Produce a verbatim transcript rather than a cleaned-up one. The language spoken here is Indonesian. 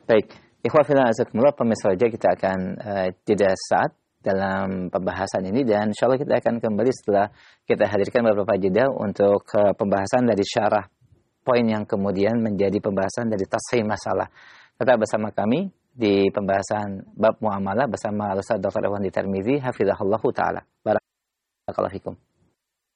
Baik, ikhwah fillah azakumullah, pemirsa Roja, kita akan uh, jeda saat dalam pembahasan ini, dan insya Allah kita akan kembali setelah kita hadirkan beberapa jeda untuk uh, pembahasan dari syarah poin yang kemudian menjadi pembahasan dari tashih masalah. Tetap bersama kami di pembahasan bab muamalah bersama Ustaz Doktor Irwandi Tirmizi hafizahullah taala. Barakallahu fikum.